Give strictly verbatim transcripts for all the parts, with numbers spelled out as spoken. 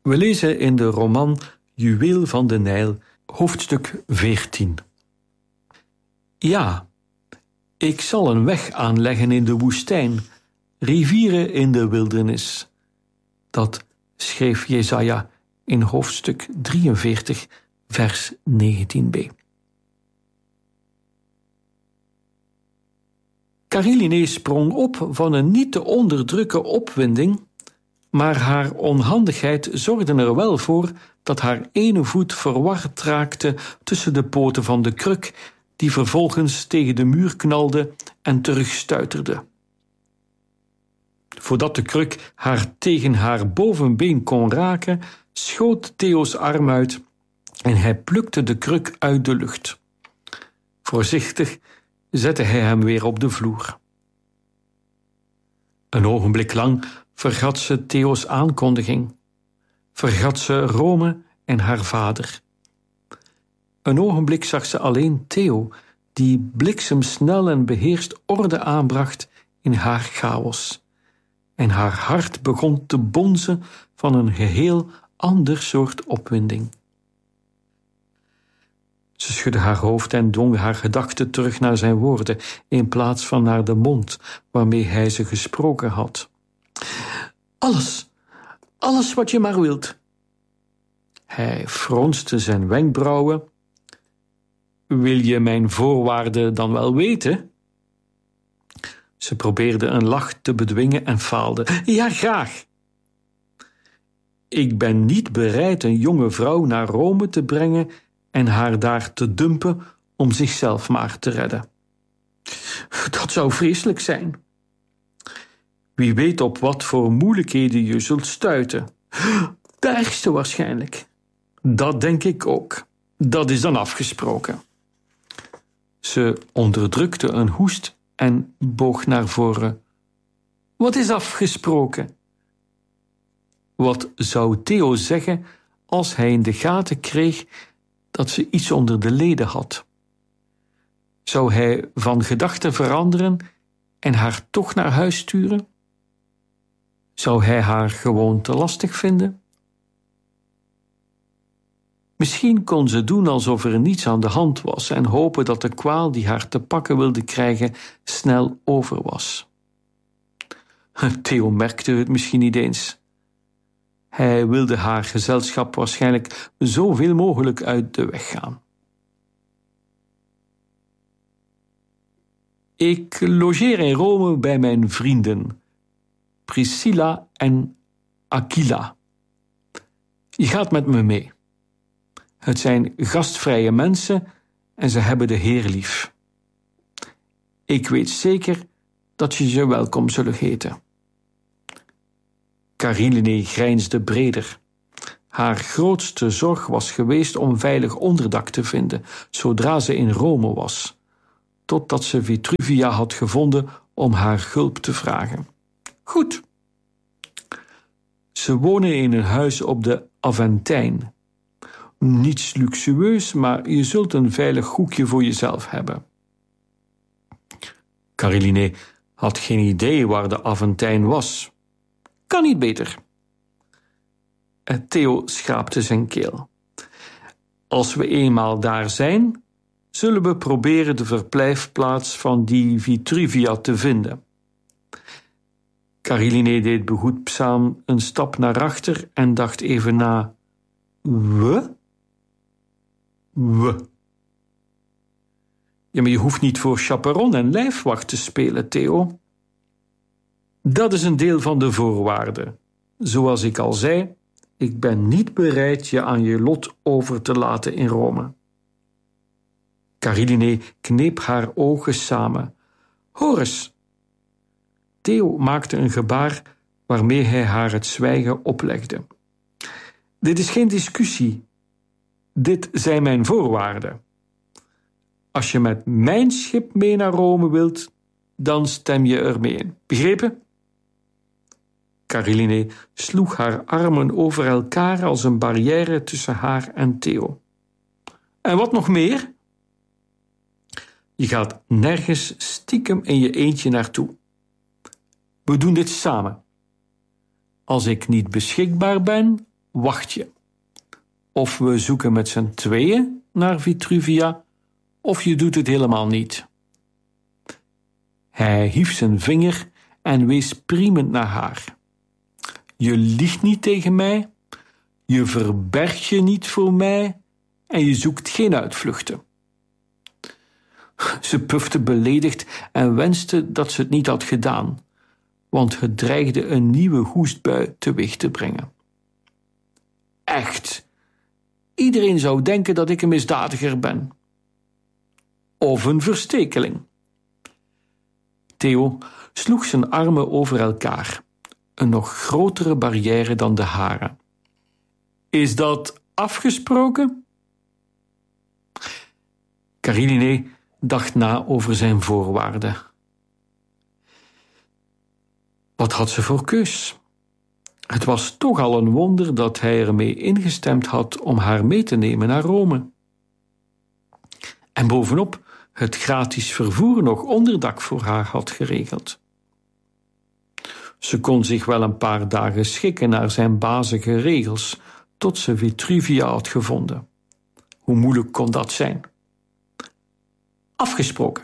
We lezen in de roman Juweel van de Nijl, hoofdstuk veertien. Ja, ik zal een weg aanleggen in de woestijn, rivieren in de wildernis. Dat schreef Jesaja in hoofdstuk drieënveertig, vers negentien b. Kariline sprong op van een niet te onderdrukken opwinding, maar haar onhandigheid zorgde er wel voor dat haar ene voet verward raakte tussen de poten van de kruk, die vervolgens tegen de muur knalde en terugstuiterde. Voordat de kruk haar tegen haar bovenbeen kon raken, schoot Theo's arm uit en hij plukte de kruk uit de lucht. Voorzichtig zette hij hem weer op de vloer. Een ogenblik lang vergat ze Theo's aankondiging, vergat ze Rome en haar vader. Een ogenblik zag ze alleen Theo, die bliksemsnel en beheerst orde aanbracht in haar chaos. En haar hart begon te bonzen van een geheel ander soort opwinding. Ze schudde haar hoofd en dwong haar gedachten terug naar zijn woorden, in plaats van naar de mond waarmee hij ze gesproken had. Alles, alles wat je maar wilt. Hij fronste zijn wenkbrauwen. Wil je mijn voorwaarden dan wel weten? Ze probeerde een lach te bedwingen en faalde. Ja, graag. Ik ben niet bereid een jonge vrouw naar Rome te brengen en haar daar te dumpen om zichzelf maar te redden. Dat zou vreselijk zijn. Wie weet op wat voor moeilijkheden je zult stuiten. De ergste waarschijnlijk. Dat denk ik ook. Dat is dan afgesproken. Ze onderdrukte een hoest en boog naar voren. Wat is afgesproken? Wat zou Theo zeggen als hij in de gaten kreeg dat ze iets onder de leden had? Zou hij van gedachten veranderen en haar toch naar huis sturen? Zou hij haar gewoon te lastig vinden? Misschien kon ze doen alsof er niets aan de hand was en hopen dat de kwaal die haar te pakken wilde krijgen snel over was. Theo merkte het misschien niet eens. Hij wilde haar gezelschap waarschijnlijk zoveel mogelijk uit de weg gaan. Ik logeer in Rome bij mijn vrienden, Priscilla en Aquila. Je gaat met me mee. Het zijn gastvrije mensen en ze hebben de Heer lief. Ik weet zeker dat je ze welkom zullen heten. Kariline grijnsde breder. Haar grootste zorg was geweest om veilig onderdak te vinden, zodra ze in Rome was, totdat ze Vitruvia had gevonden om haar hulp te vragen. Goed. Ze wonen in een huis op de Aventijn. Niets luxueus, maar je zult een veilig hoekje voor jezelf hebben. Kariline had geen idee waar de Aventijn was. Kan niet beter. Theo schraapte zijn keel. Als we eenmaal daar zijn, zullen we proberen de verblijfplaats van die Vitruvia te vinden. Kariline deed behoedzaam een stap naar achter en dacht even na. We? We. Ja, maar je hoeft niet voor chaperon en lijfwacht te spelen, Theo. Dat is een deel van de voorwaarden. Zoals ik al zei, ik ben niet bereid je aan je lot over te laten in Rome. Kariline kneep haar ogen samen. Hoor eens. Theo maakte een gebaar waarmee hij haar het zwijgen oplegde. Dit is geen discussie. Dit zijn mijn voorwaarden. Als je met mijn schip mee naar Rome wilt, dan stem je ermee in. Begrepen? Kariline sloeg haar armen over elkaar als een barrière tussen haar en Theo. En wat nog meer? Je gaat nergens stiekem in je eentje naartoe. We doen dit samen. Als ik niet beschikbaar ben, wacht je. Of we zoeken met z'n tweeën naar Vitruvia, of je doet het helemaal niet. Hij hief zijn vinger en wees priemend naar haar. Je liegt niet tegen mij, je verbergt je niet voor mij en je zoekt geen uitvluchten. Ze pufte beledigd en wenste dat ze het niet had gedaan, want het dreigde een nieuwe hoestbui teweeg te brengen. Echt, iedereen zou denken dat ik een misdadiger ben. Of een verstekeling. Theo sloeg zijn armen over elkaar, een nog grotere barrière dan de hare. Is dat afgesproken? Karinine dacht na over zijn voorwaarden. Wat had ze voor keus? Het was toch al een wonder dat hij ermee ingestemd had om haar mee te nemen naar Rome. En bovenop het gratis vervoer nog onderdak voor haar had geregeld. Ze kon zich wel een paar dagen schikken naar zijn bazige regels, tot ze Vitruvia had gevonden. Hoe moeilijk kon dat zijn? Afgesproken.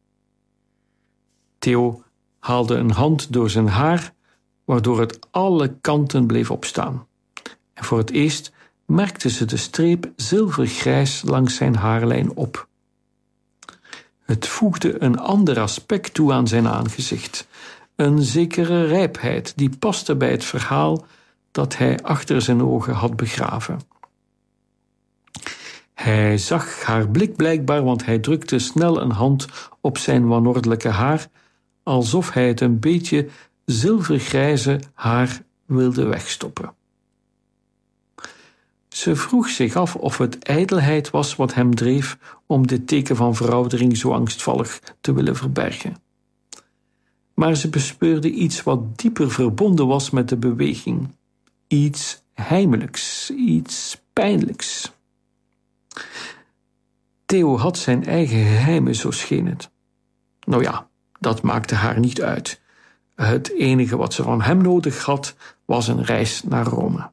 Theo haalde een hand door zijn haar, waardoor het alle kanten bleef opstaan. En voor het eerst merkte ze de streep zilvergrijs langs zijn haarlijn op. Het voegde een ander aspect toe aan zijn aangezicht, een zekere rijpheid die paste bij het verhaal dat hij achter zijn ogen had begraven. Hij zag haar blik blijkbaar, want hij drukte snel een hand op zijn wanordelijke haar, alsof hij het een beetje zilvergrijze haar wilde wegstoppen. Ze vroeg zich af of het ijdelheid was wat hem dreef om dit teken van veroudering zo angstvallig te willen verbergen. Maar ze bespeurde iets wat dieper verbonden was met de beweging. Iets heimelijks, iets pijnlijks. Theo had zijn eigen geheimen, zo scheen het. Nou ja, dat maakte haar niet uit. Het enige wat ze van hem nodig had, was een reis naar Rome.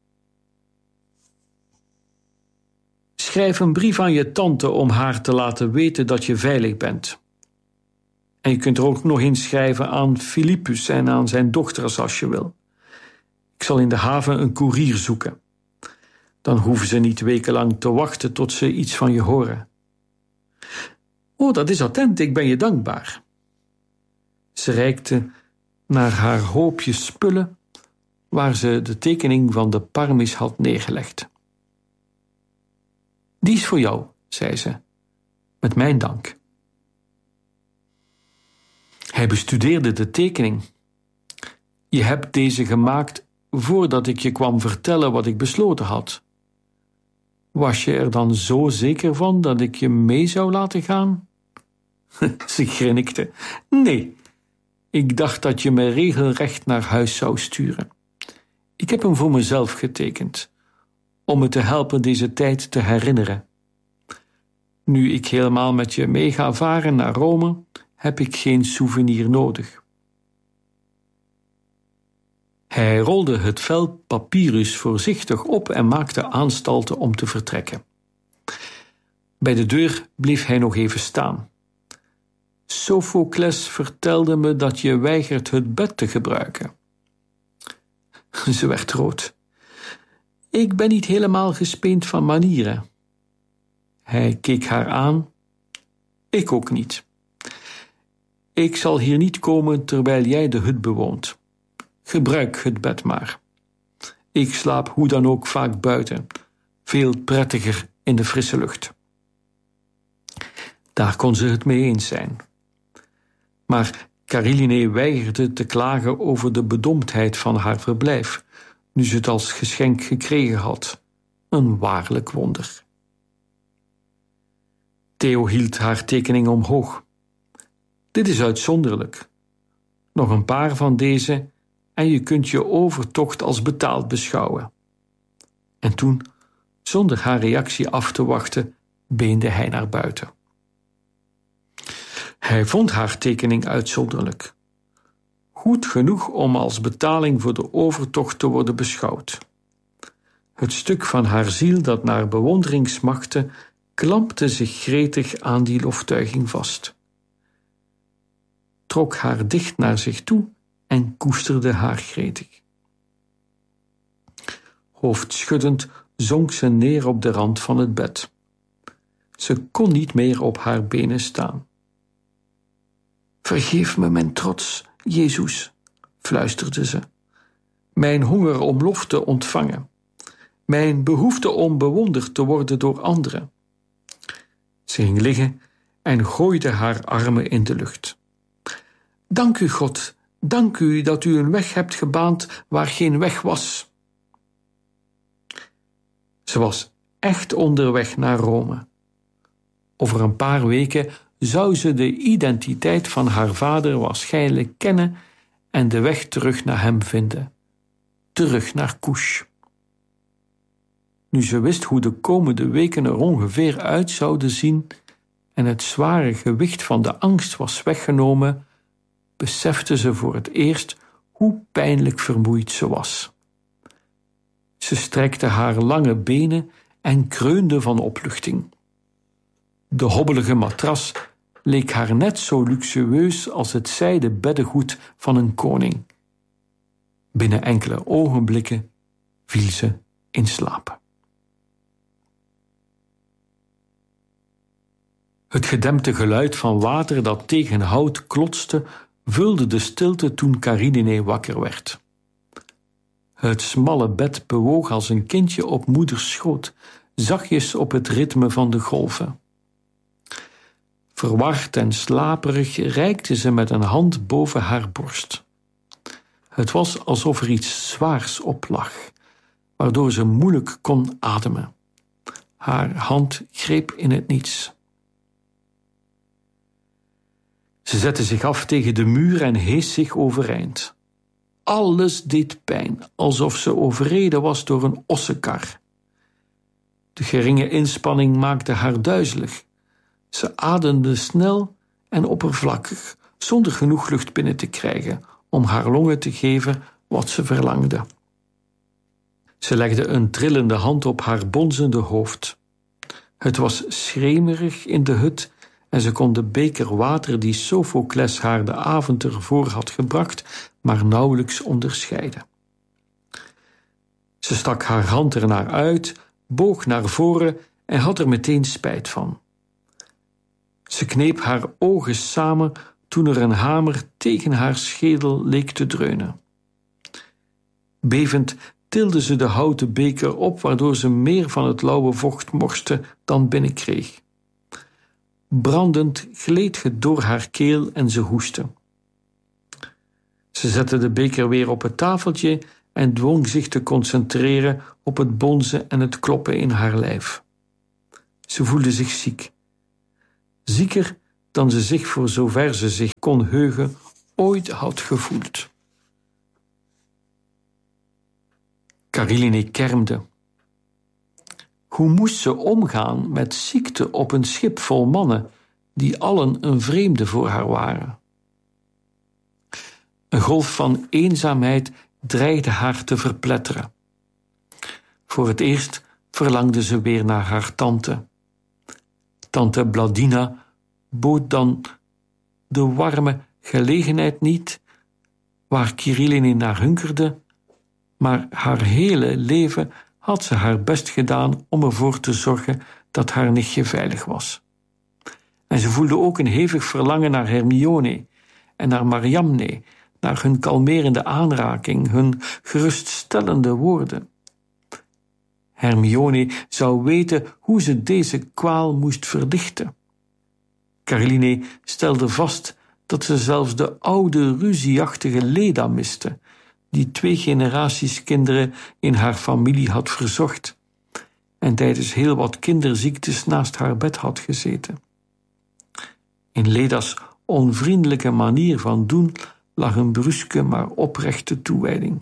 Schrijf een brief aan je tante om haar te laten weten dat je veilig bent. En je kunt er ook nog in schrijven aan Philippus en aan zijn dochters als je wil. Ik zal in de haven een koerier zoeken. Dan hoeven ze niet wekenlang te wachten tot ze iets van je horen. Oh, dat is attent, ik ben je dankbaar. Ze reikte naar haar hoopje spullen, waar ze de tekening van de Parmis had neergelegd. Die is voor jou, zei ze, met mijn dank. Hij bestudeerde de tekening. Je hebt deze gemaakt voordat ik je kwam vertellen wat ik besloten had. Was je er dan zo zeker van dat ik je mee zou laten gaan? Ze grinnikte. Nee, ik dacht dat je me regelrecht naar huis zou sturen. Ik heb hem voor mezelf getekend, om me te helpen deze tijd te herinneren. Nu ik helemaal met je mee ga varen naar Rome, heb ik geen souvenir nodig. Hij rolde het vel papyrus voorzichtig op en maakte aanstalten om te vertrekken. Bij de deur bleef hij nog even staan. Sophocles vertelde me dat je weigert het bed te gebruiken. Ze werd rood. Ik ben niet helemaal gespeend van manieren. Hij keek haar aan. Ik ook niet. Ik zal hier niet komen terwijl jij de hut bewoont. Gebruik het bed maar. Ik slaap hoe dan ook vaak buiten. Veel prettiger in de frisse lucht. Daar kon ze het mee eens zijn. Maar Karinine weigerde te klagen over de bedomptheid van haar verblijf, nu ze het als geschenk gekregen had. Een waarlijk wonder. Theo hield haar tekening omhoog. Dit is uitzonderlijk. Nog een paar van deze en je kunt je overtocht als betaald beschouwen. En toen, zonder haar reactie af te wachten, beende hij naar buiten. Hij vond haar tekening uitzonderlijk. Goed genoeg om als betaling voor de overtocht te worden beschouwd. Het stuk van haar ziel dat naar bewondering smachtte, klampte zich gretig aan die loftuiging vast. Trok haar dicht naar zich toe en koesterde haar gretig. Hoofdschuddend zonk ze neer op de rand van het bed. Ze kon niet meer op haar benen staan. Vergeef me mijn trots, Jezus, fluisterde ze. Mijn honger om lof te ontvangen. Mijn behoefte om bewonderd te worden door anderen. Ze ging liggen en gooide haar armen in de lucht. Dank u, God, dank u dat u een weg hebt gebaand waar geen weg was. Ze was echt onderweg naar Rome. Over een paar weken zou ze de identiteit van haar vader waarschijnlijk kennen en de weg terug naar hem vinden. Terug naar Kush. Nu ze wist hoe de komende weken er ongeveer uit zouden zien en het zware gewicht van de angst was weggenomen, besefte ze voor het eerst hoe pijnlijk vermoeid ze was. Ze strekte haar lange benen en kreunde van opluchting. De hobbelige matras leek haar net zo luxueus als het zijden beddengoed van een koning. Binnen enkele ogenblikken viel ze in slaap. Het gedempte geluid van water dat tegen hout klotste, vulde de stilte toen Karinine wakker werd. Het smalle bed bewoog als een kindje op moeders schoot, zachtjes op het ritme van de golven. Verward en slaperig reikte ze met een hand boven haar borst. Het was alsof er iets zwaars op lag, waardoor ze moeilijk kon ademen. Haar hand greep in het niets. Ze zette zich af tegen de muur en hees zich overeind. Alles deed pijn, alsof ze overreden was door een ossenkar. De geringe inspanning maakte haar duizelig. Ze ademde snel en oppervlakkig, zonder genoeg lucht binnen te krijgen om haar longen te geven wat ze verlangde. Ze legde een trillende hand op haar bonzende hoofd. Het was schemerig in de hut en ze kon de beker water die Sophocles haar de avond ervoor had gebracht, maar nauwelijks onderscheiden. Ze stak haar hand ernaar uit, boog naar voren en had er meteen spijt van. Ze kneep haar ogen samen toen er een hamer tegen haar schedel leek te dreunen. Bevend tilde ze de houten beker op, waardoor ze meer van het lauwe vocht morste dan binnenkreeg. Brandend gleed het door haar keel en ze hoestte. Ze zette de beker weer op het tafeltje en dwong zich te concentreren op het bonzen en het kloppen in haar lijf. Ze voelde zich ziek. Zieker dan ze zich, voor zover ze zich kon heugen, ooit had gevoeld. Karinine kermde. Hoe moest ze omgaan met ziekte op een schip vol mannen, die allen een vreemde voor haar waren? Een golf van eenzaamheid dreigde haar te verpletteren. Voor het eerst verlangde ze weer naar haar tante. Tante Bladina bood dan de warme gelegenheid niet waar Kirilline naar hunkerde, maar haar hele leven had ze haar best gedaan om ervoor te zorgen dat haar nichtje veilig was. En ze voelde ook een hevig verlangen naar Hermione en naar Mariamne, naar hun kalmerende aanraking, hun geruststellende woorden. Hermione zou weten hoe ze deze kwaal moest verlichten. Karinine stelde vast dat ze zelfs de oude, ruzieachtige Leda miste, die twee generaties kinderen in haar familie had verzocht en tijdens heel wat kinderziektes naast haar bed had gezeten. In Leda's onvriendelijke manier van doen lag een bruske maar oprechte toewijding.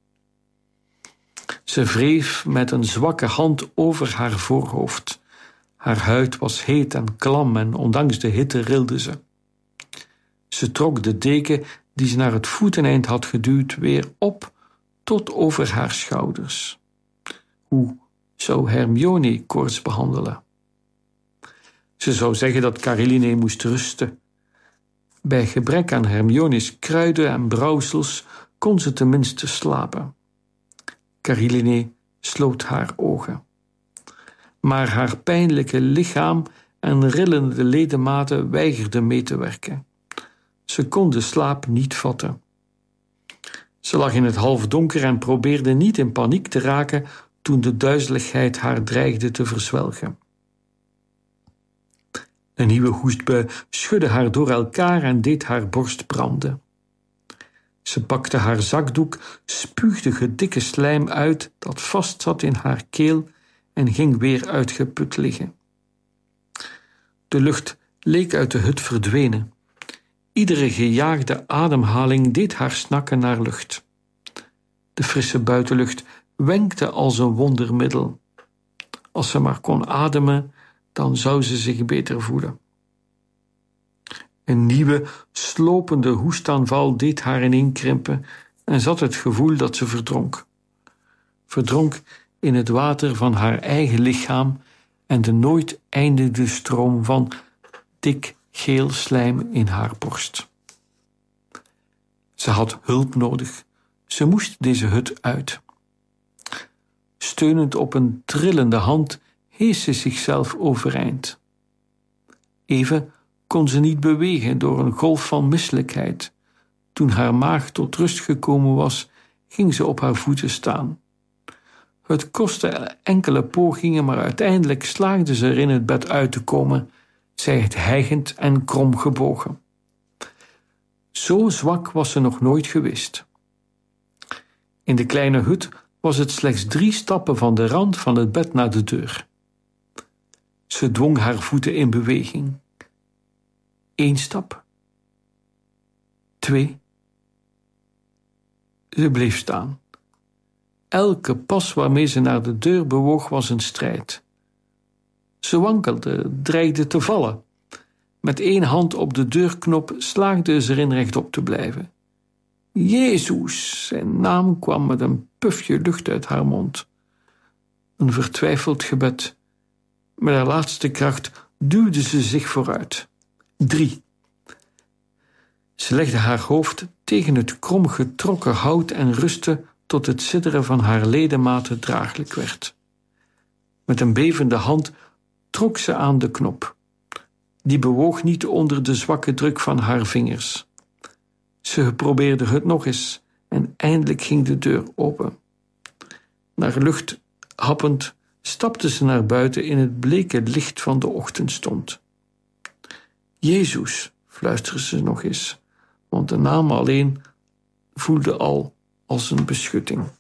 Ze wreef met een zwakke hand over haar voorhoofd. Haar huid was heet en klam en ondanks de hitte rilde ze. Ze trok de deken die ze naar het voeteneind had geduwd weer op tot over haar schouders. Hoe zou Hermione koorts behandelen? Ze zou zeggen dat Caroline moest rusten. Bij gebrek aan Hermione's kruiden en brouwsels kon ze tenminste slapen. Caroline sloot haar ogen. Maar haar pijnlijke lichaam en rillende ledematen weigerden mee te werken. Ze kon de slaap niet vatten. Ze lag in het halfdonker en probeerde niet in paniek te raken toen de duizeligheid haar dreigde te verzwelgen. Een nieuwe hoestbui schudde haar door elkaar en deed haar borst branden. Ze pakte haar zakdoek, spuugde gedikke slijm uit dat vastzat in haar keel en ging weer uitgeput liggen. De lucht leek uit de hut verdwenen. Iedere gejaagde ademhaling deed haar snakken naar lucht. De frisse buitenlucht wenkte als een wondermiddel. Als ze maar kon ademen, dan zou ze zich beter voelen. Een nieuwe, slopende hoestaanval deed haar ineenkrimpen en ze had het gevoel dat ze verdronk. Verdronk in het water van haar eigen lichaam en de nooit eindigende stroom van dik geel slijm in haar borst. Ze had hulp nodig. Ze moest deze hut uit. Steunend op een trillende hand hees ze zichzelf overeind. Even kon ze niet bewegen door een golf van misselijkheid. Toen haar maag tot rust gekomen was, ging ze op haar voeten staan. Het kostte enkele pogingen, maar uiteindelijk slaagde ze erin het bed uit te komen, zij het hijgend en krom gebogen. Zo zwak was ze nog nooit geweest. In de kleine hut was het slechts drie stappen van de rand van het bed naar de deur. Ze dwong haar voeten in beweging. Eén stap. Twee. Ze bleef staan. Elke pas waarmee ze naar de deur bewoog was een strijd. Ze wankelde, dreigde te vallen. Met één hand op de deurknop slaagde ze erin rechtop te blijven. Jezus, zijn naam kwam met een pufje lucht uit haar mond. Een vertwijfeld gebed. Met haar laatste kracht duwde ze zich vooruit. Drie. Ze legde haar hoofd tegen het krom getrokken hout en rustte tot het sidderen van haar ledematen draaglijk werd. Met een bevende hand trok ze aan de knop. Die bewoog niet onder de zwakke druk van haar vingers. Ze probeerde het nog eens en eindelijk ging de deur open. Naar lucht happend stapte ze naar buiten in het bleke licht van de ochtendstond. Jezus, fluisterde ze nog eens, want de naam alleen voelde al als een beschutting.